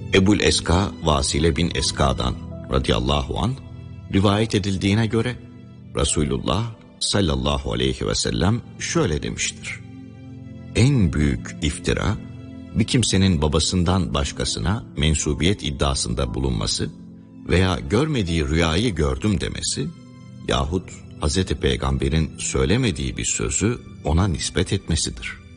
Ebul Eska Vasile bin Eska'dan radıyallahu anh rivayet edildiğine göre Resulullah sallallahu aleyhi ve sellem şöyle demiştir: en büyük iftira, bir kimsenin babasından başkasına mensubiyet iddiasında bulunması veya görmediği rüyayı gördüm demesi yahut Hz. Peygamber'in söylemediği bir sözü ona nispet etmesidir.